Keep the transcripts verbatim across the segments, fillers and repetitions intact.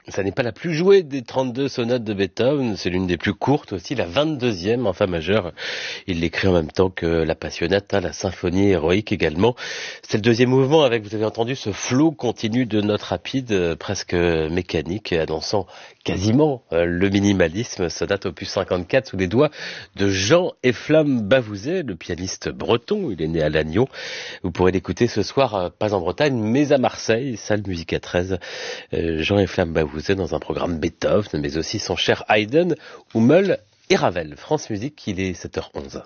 Ça n'est pas la plus jouée des trente-deux sonates de Beethoven, c'est l'une des plus courtes aussi, la vingt-deuxième en fa majeur. Il l'écrit en même temps que la Passionata, la symphonie héroïque également. C'est le deuxième mouvement avec, vous avez entendu, ce flot continu de notes rapides, presque mécaniques, annonçant quasiment le minimalisme. Sonate opus cinquante-quatre sous les doigts de Jean Eflamme Bavouzet, le pianiste breton. Il est né à Lannion. Vous pourrez l'écouter ce soir, pas en Bretagne, mais à Marseille, salle Musica treize. Jean Eflamme Bavouzet dans un programme Beethoven, mais aussi son cher Haydn, Hummel et Ravel. France Musique, il est sept heures onze.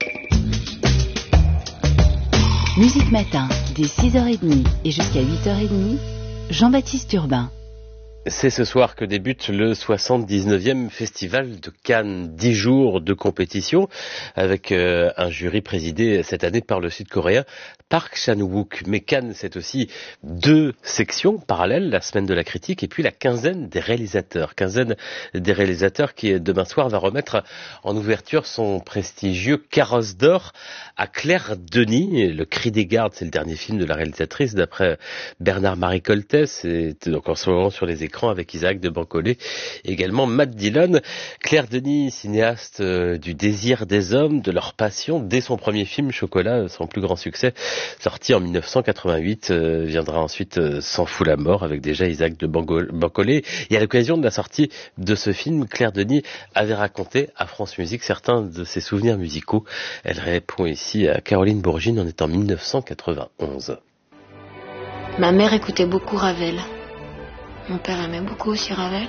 Musique Matin, dès six heures trente et jusqu'à huit heures trente, Jean-Baptiste Urbain. C'est ce soir que débute le soixante-dix-neuvième Festival de Cannes. Dix jours de compétition avec euh, un jury présidé cette année par le Sud-Coréen Park Chan-wook. Mais Cannes, c'est aussi deux sections parallèles, la semaine de la critique et puis la quinzaine des réalisateurs. Quinzaine des réalisateurs qui, demain soir, va remettre en ouverture son prestigieux Carrosse d'or à Claire Denis. Le Cri des gardes, c'est le dernier film de la réalisatrice d'après Bernard-Marie Coltès. C'est donc en ce moment sur les écrans avec Isaac de Bancolé, également Matt Dillon. Claire Denis, cinéaste euh, du désir des hommes, de leur passion, dès son premier film Chocolat, son plus grand succès, sorti en mille neuf cent quatre-vingt-huit, euh, viendra ensuite euh, S'en fout la mort, avec déjà Isaac de Bancolé. Et à l'occasion de la sortie de ce film, Claire Denis avait raconté à France Musique certains de ses souvenirs musicaux. Elle répond ici à Caroline Bourgine, on est en mille neuf cent quatre-vingt-onze. Ma mère écoutait beaucoup Ravel. Mon père aimait beaucoup aussi Ravel.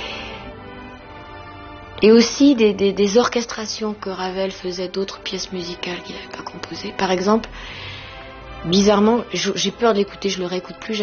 Et aussi des, des, des orchestrations que Ravel faisait d'autres pièces musicales qu'il n'avait pas composées. Par exemple, bizarrement, j'ai peur de l'écouter, je le réécoute plus jamais.